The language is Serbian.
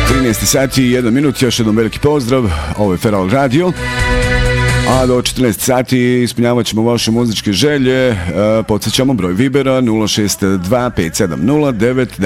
13 sati i 1 minut, još jednom veliki pozdrav, ovo je Feral Radio. A do 14 sati ispunjavat ćemo vaše muzičke želje. Podsjećamo broj Vibera 062 570 9